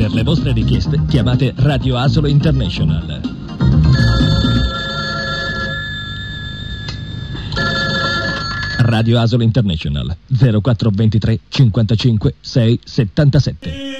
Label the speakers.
Speaker 1: Per le vostre richieste chiamate Radio Asolo International. Radio Asolo International 0423 55 6 77.